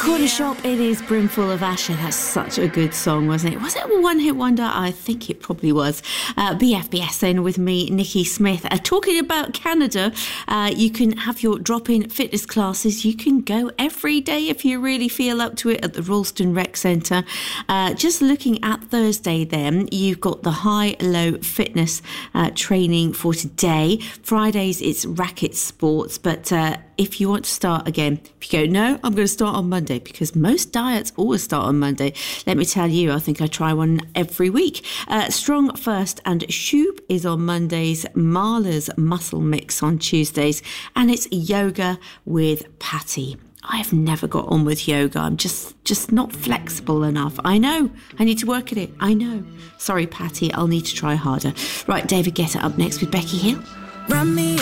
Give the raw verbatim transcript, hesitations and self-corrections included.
Corner Shop, it is Brimful of Asher. That's such a good song, wasn't it? Was it a one-hit wonder? I think it probably was. Uh, B F B S then with me, Nikki Smith. Uh, talking about Canada, uh, you can have your drop-in fitness classes. You can go every day if you really feel up to it at the Ralston Rec Centre. Uh, just looking at Thursday then, you've got the high-low fitness uh, training for today. Fridays, it's racket sports, but uh, if you want to start again, if you go, no, I'm going to start on Monday, because most diets always start on Monday. Let me tell you, I think I try one every week. Uh, Strong First and Shub is on Mondays, Marla's Muscle Mix on Tuesdays, and it's yoga with Patty. I've never got on with yoga. I'm just, just not flexible enough. I know. I need to work at it. I know. Sorry, Patty. I'll need to try harder. Right, David Guetta up next with Becky Hill. Run me